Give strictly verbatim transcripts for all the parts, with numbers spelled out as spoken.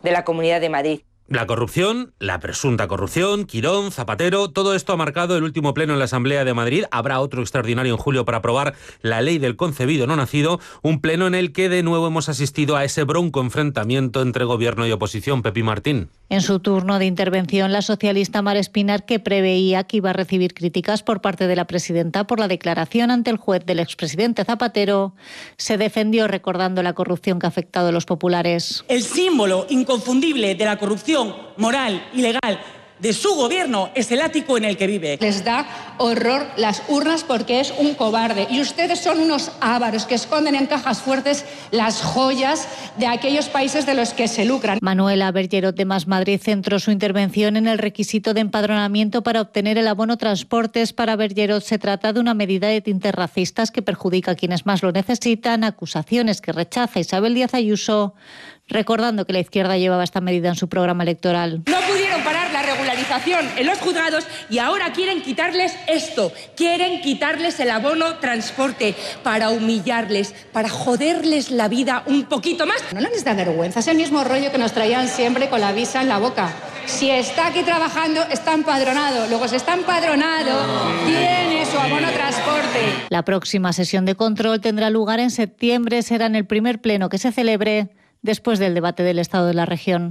de la Comunidad de Madrid. La corrupción, la presunta corrupción, Quirón, Zapatero, todo esto ha marcado el último pleno en la Asamblea de Madrid. Habrá otro extraordinario en julio para aprobar la ley del concebido no nacido, un pleno en el que de nuevo hemos asistido a ese bronco enfrentamiento entre gobierno y oposición. Pepi Martín. En su turno de intervención, la socialista Mar Espinar, que preveía que iba a recibir críticas por parte de la presidenta por la declaración ante el juez del expresidente Zapatero, se defendió recordando la corrupción que ha afectado a los populares. El símbolo inconfundible de la corrupción moral y legal de su gobierno es el ático en el que vive. Les da horror las urnas porque es un cobarde. Y ustedes son unos ávaros que esconden en cajas fuertes las joyas de aquellos países de los que se lucran. Manuela Bergerot de Más Madrid centró su intervención en el requisito de empadronamiento para obtener el abono transportes. Para Bergerot se trata de una medida de tintes racistas que perjudica a quienes más lo necesitan, acusaciones que rechaza Isabel Díaz Ayuso, recordando que la izquierda llevaba esta medida en su programa electoral. No pudieron parar la regularización en los juzgados y ahora quieren quitarles esto, quieren quitarles el abono transporte para humillarles, para joderles la vida un poquito más. No les da vergüenza, es el mismo rollo que nos traían siempre con la visa en la boca. Si está aquí trabajando, está empadronado. Luego, si está empadronado, tiene su abono transporte. La próxima sesión de control tendrá lugar en septiembre. Será en el primer pleno que se celebre después del debate del Estado de la región.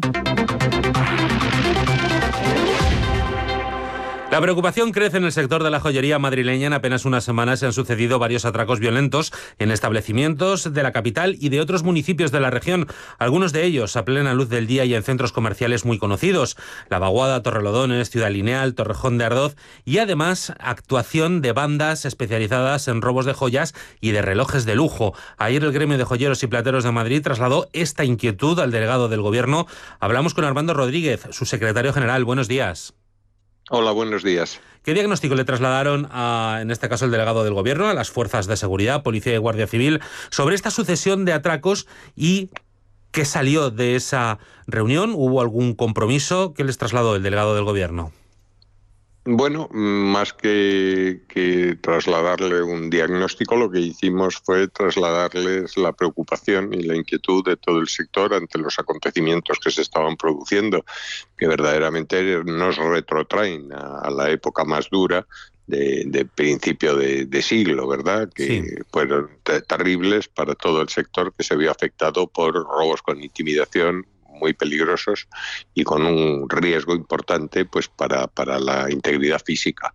La preocupación crece en el sector de la joyería madrileña. En apenas unas semanas se han sucedido varios atracos violentos en establecimientos de la capital y de otros municipios de la región, algunos de ellos a plena luz del día y en centros comerciales muy conocidos: La Vaguada, Torrelodones, Ciudad Lineal, Torrejón de Ardoz, y además actuación de bandas especializadas en robos de joyas y de relojes de lujo. Ayer el gremio de joyeros y plateros de Madrid trasladó esta inquietud al delegado del Gobierno. Hablamos con Armando Rodríguez, su secretario general. Buenos días. Hola, buenos días. ¿Qué diagnóstico le trasladaron a, en este caso, el delegado del Gobierno, a las fuerzas de seguridad, policía y guardia civil, sobre esta sucesión de atracos y qué salió de esa reunión? ¿Hubo algún compromiso? ¿Qué les trasladó el delegado del Gobierno? Bueno, más que, que trasladarle un diagnóstico, lo que hicimos fue trasladarles la preocupación y la inquietud de todo el sector ante los acontecimientos que se estaban produciendo, que verdaderamente nos retrotraen a, a la época más dura de, de principio de, de siglo, ¿verdad? Que sí. Fueron terribles para todo el sector, que se vio afectado por robos con intimidación muy peligrosos y con un riesgo importante pues para, para la integridad física.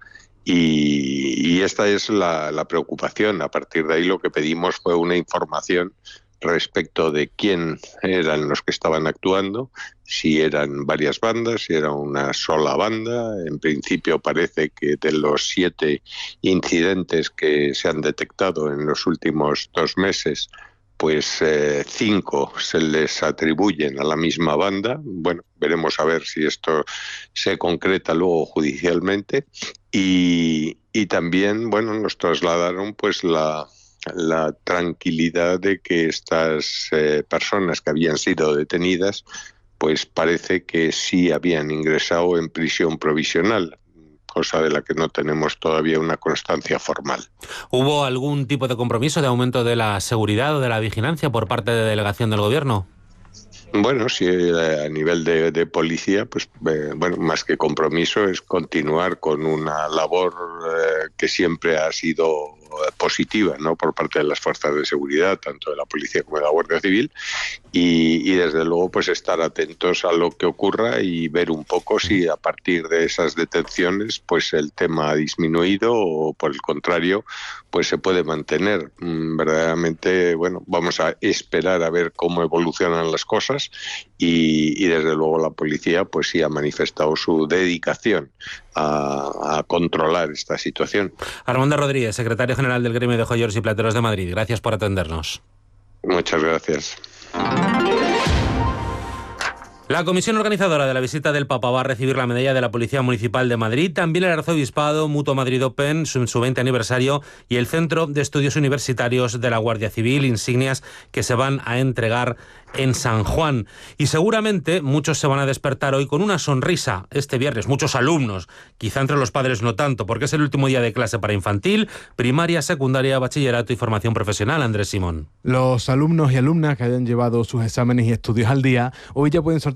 Y, y esta es la, la preocupación. A partir de ahí lo que pedimos fue una información respecto de quién eran los que estaban actuando, si eran varias bandas, si era una sola banda. En principio parece que de los siete incidentes que se han detectado en los últimos dos meses, pues eh, cinco se les atribuyen a la misma banda. Bueno, veremos a ver si esto se concreta luego judicialmente. Y, y también, bueno, nos trasladaron pues la, la tranquilidad de que estas eh, personas que habían sido detenidas, pues parece que sí habían ingresado en prisión provisional, cosa de la que no tenemos todavía una constancia formal. ¿Hubo algún tipo de compromiso de aumento de la seguridad o de la vigilancia por parte de delegación del Gobierno? Bueno, sí, a nivel de, de policía, pues eh, bueno, más que compromiso es continuar con una labor eh, que siempre ha sido positiva, ¿no?, por parte de las fuerzas de seguridad, tanto de la policía como de la Guardia Civil, y, y desde luego pues estar atentos a lo que ocurra y ver un poco si a partir de esas detenciones pues el tema ha disminuido o por el contrario pues se puede mantener. Mm, verdaderamente, bueno, vamos a esperar a ver cómo evolucionan las cosas y, y desde luego la policía pues sí ha manifestado su dedicación a, a controlar esta situación. Armando Rodríguez, secretario general del gremio de joyeros y plateros de Madrid. Gracias por atendernos. Muchas gracias. La comisión organizadora de la visita del Papa va a recibir la medalla de la Policía Municipal de Madrid, también el Arzobispado, Mutua Madrid Open, su, su veinte aniversario, y el Centro de Estudios Universitarios de la Guardia Civil, insignias que se van a entregar en San Juan. Y seguramente muchos se van a despertar hoy con una sonrisa este viernes, muchos alumnos, quizá entre los padres no tanto, porque es el último día de clase para infantil, primaria, secundaria, bachillerato y formación profesional. Andrés Simón. Los alumnos y alumnas que hayan llevado sus exámenes y estudios al día, hoy ya pueden sortear